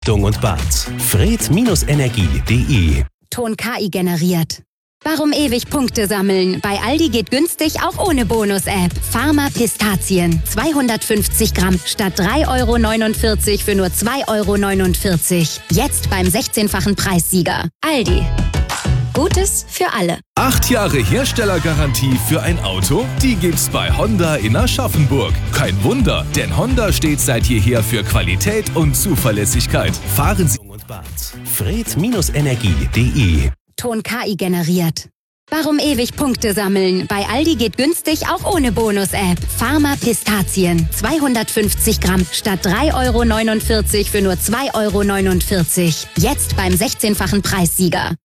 Und Bad. Fred-energie.de. Ton KI generiert. Warum ewig Punkte sammeln? Bei Aldi geht günstig auch ohne Bonus-App. Pharma Pistazien. 250 Gramm statt 3,49 € für nur 2,49 €. Jetzt beim 16-fachen Preissieger. Aldi. Gutes für alle. 8 Jahre Herstellergarantie für ein Auto? Die gibt's bei Honda in Aschaffenburg. Kein Wunder, denn Honda steht seit jeher für Qualität und Zuverlässigkeit. Fahren Sie und Bad. Fred-energie.de. Ton KI generiert. Warum ewig Punkte sammeln? Bei Aldi geht günstig auch ohne Bonus-App. Pharma Pistazien. 250 Gramm statt 3,49 € für nur 2,49 €. Jetzt beim 16-fachen Preissieger.